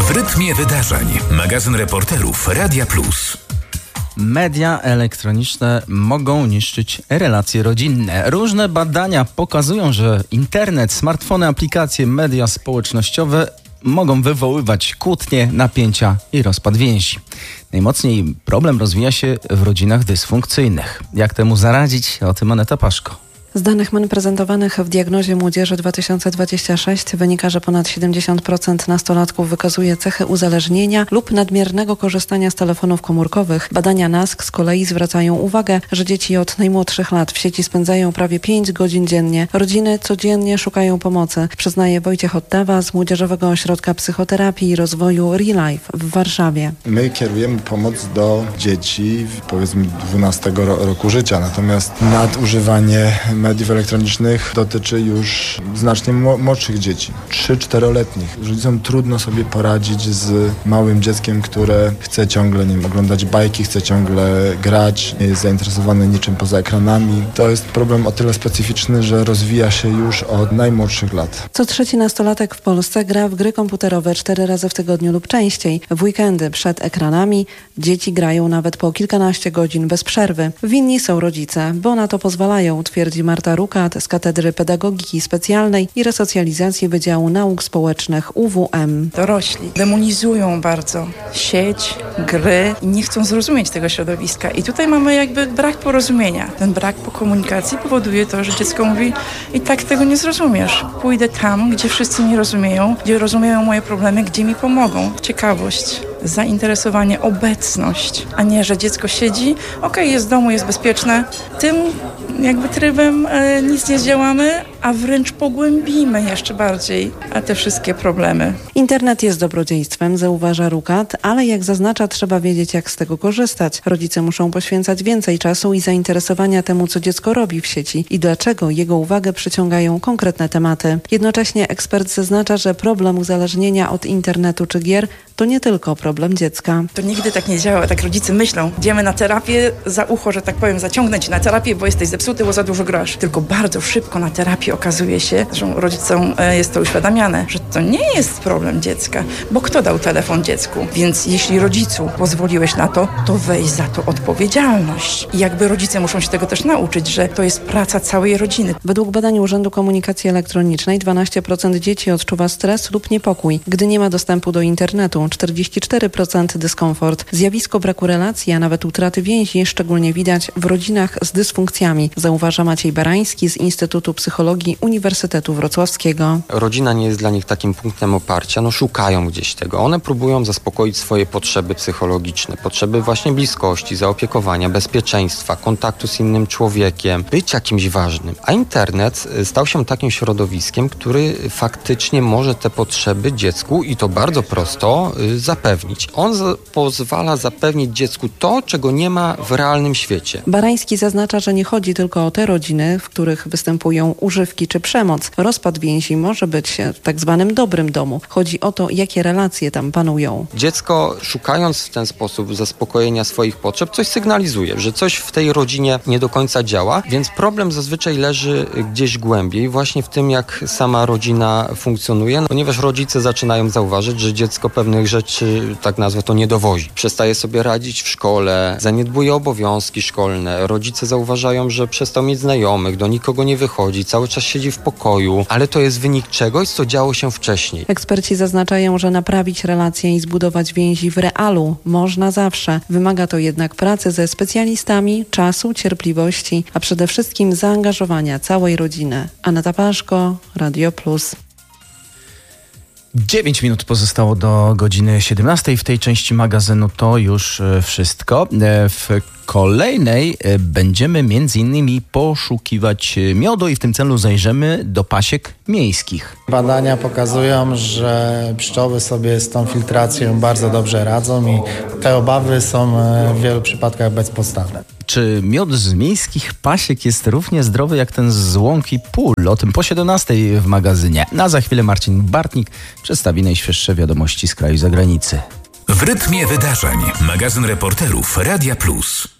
W rytmie wydarzeń. Magazyn reporterów Radia Plus. Media elektroniczne mogą niszczyć relacje rodzinne. Różne badania pokazują, że internet, smartfony, aplikacje, media społecznościowe mogą wywoływać kłótnie, napięcia i rozpad więzi. Najmocniej problem rozwija się w rodzinach dysfunkcyjnych. Jak temu zaradzić? O tym Aneta Paszko. Z danych prezentowanych w diagnozie młodzieży 2026 wynika, że ponad 70% nastolatków wykazuje cechy uzależnienia lub nadmiernego korzystania z telefonów komórkowych. Badania NASK z kolei zwracają uwagę, że dzieci od najmłodszych lat w sieci spędzają prawie 5 godzin dziennie. Rodziny codziennie szukają pomocy, przyznaje Wojciech Ottawa z Młodzieżowego Ośrodka Psychoterapii i Rozwoju ReLife w Warszawie. My kierujemy pomoc do dzieci, powiedzmy 12 roku życia, natomiast nadużywanie mediów elektronicznych dotyczy już znacznie młodszych dzieci, 3-4-letnich. Rodzicom trudno sobie poradzić z małym dzieckiem, które chce ciągle, oglądać bajki, chce ciągle grać, nie jest zainteresowane niczym poza ekranami. To jest problem o tyle specyficzny, że rozwija się już od najmłodszych lat. Co trzeci nastolatek w Polsce gra w gry komputerowe 4 razy w tygodniu lub częściej. W weekendy przed ekranami dzieci grają nawet po kilkanaście godzin bez przerwy. Winni są rodzice, bo na to pozwalają, twierdzi Marta Rukat z Katedry Pedagogiki Specjalnej i Resocjalizacji Wydziału Nauk Społecznych UWM. Dorośli demonizują bardzo sieć, gry i nie chcą zrozumieć tego środowiska. I tutaj mamy jakby brak porozumienia. Ten brak komunikacji powoduje to, że dziecko mówi: i tak tego nie zrozumiesz. Pójdę tam, gdzie wszyscy mnie rozumieją, gdzie rozumieją moje problemy, gdzie mi pomogą. Ciekawość, zainteresowanie, obecność, a nie, że dziecko siedzi, jest w domu, jest bezpieczne. Tym jakby trybem nic nie zdziałamy, a wręcz pogłębimy jeszcze bardziej te wszystkie problemy. Internet jest dobrodziejstwem, zauważa Rukat, ale jak zaznacza, trzeba wiedzieć, jak z tego korzystać. Rodzice muszą poświęcać więcej czasu i zainteresowania temu, co dziecko robi w sieci i dlaczego jego uwagę przyciągają konkretne tematy. Jednocześnie ekspert zaznacza, że problem uzależnienia od internetu czy gier to nie tylko problem dziecka. To nigdy tak nie działa. Tak rodzice myślą: idziemy na terapię, za ucho, że tak powiem, zaciągnę cię na terapię, bo jesteś zepsuty, bo za dużo grasz. Tylko bardzo szybko na terapii okazuje się, że rodzicom jest to uświadamiane, że to nie jest problem dziecka, bo kto dał telefon dziecku? Więc jeśli rodzicu pozwoliłeś na to, to weź za to odpowiedzialność. I jakby rodzice muszą się tego też nauczyć, że to jest praca całej rodziny. Według badań Urzędu Komunikacji Elektronicznej 12% dzieci odczuwa stres lub niepokój, gdy nie ma dostępu do internetu. 44% dyskomfort. Zjawisko braku relacji, a nawet utraty więzi szczególnie widać w rodzinach z dysfunkcjami, zauważa Maciej Barański z Instytutu Psychologii Uniwersytetu Wrocławskiego. Rodzina nie jest dla nich takim punktem oparcia, szukają gdzieś tego. One próbują zaspokoić swoje potrzeby psychologiczne, potrzeby właśnie bliskości, zaopiekowania, bezpieczeństwa, kontaktu z innym człowiekiem, bycia kimś ważnym. A internet stał się takim środowiskiem, który faktycznie może te potrzeby dziecku, i to bardzo prosto, zapewnić. On pozwala zapewnić dziecku to, czego nie ma w realnym świecie. Barański zaznacza, że nie chodzi tylko o te rodziny, w których występują używki czy przemoc. Rozpad więzi może być w tak zwanym dobrym domu. Chodzi o to, jakie relacje tam panują. Dziecko, szukając w ten sposób zaspokojenia swoich potrzeb, coś sygnalizuje, że coś w tej rodzinie nie do końca działa, więc problem zazwyczaj leży gdzieś głębiej, właśnie w tym, jak sama rodzina funkcjonuje, ponieważ rodzice zaczynają zauważyć, że dziecko pewnych rzeczy, tak nazwę to, nie dowozi. Przestaje sobie radzić w szkole, zaniedbuje obowiązki szkolne. Rodzice zauważają, że przestał mieć znajomych, do nikogo nie wychodzi, cały czas siedzi w pokoju, ale to jest wynik czegoś, co działo się wcześniej. Eksperci zaznaczają, że naprawić relacje i zbudować więzi w realu można zawsze. Wymaga to jednak pracy ze specjalistami, czasu, cierpliwości, a przede wszystkim zaangażowania całej rodziny. Aneta Paszko, Radio Plus. 9 minut pozostało do godziny 17. W tej części magazynu to już wszystko. W kolejnej będziemy m.in. poszukiwać miodu i w tym celu zajrzymy do pasiek miejskich. Badania pokazują, że pszczoły sobie z tą filtracją bardzo dobrze radzą i te obawy są w wielu przypadkach bezpodstawne. Czy miód z miejskich pasiek jest równie zdrowy jak ten z łąk i pól? O tym po 17 w magazynie. A za chwilę Marcin Bartnik przedstawi najświeższe wiadomości z kraju i zagranicy. W rytmie wydarzeń. Magazyn reporterów Radia Plus.